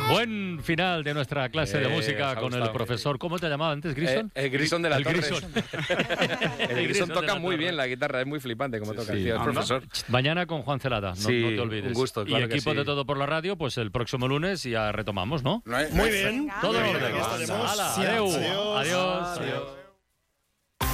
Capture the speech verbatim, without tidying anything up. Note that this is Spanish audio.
Buen final de nuestra clase de Eh, música con el profesor. ¿Cómo te llamaba antes, Grison? Eh, el Grison de la el Torre. Grison. el El Grison Grison toca de la muy Torre. bien la guitarra, es muy flipante como toca Sí. el tío, el Anda. profesor. Mañana con Juan Celada, no, Sí, no te olvides. un gusto, claro y que equipo sí. de Todo por la Radio, pues el próximo lunes ya retomamos, ¿no? No hay- Muy bien. Todo en Muy orden. bien, aquí estaremos. Hala, Sí, adeu. adiós. Adiós. Adiós.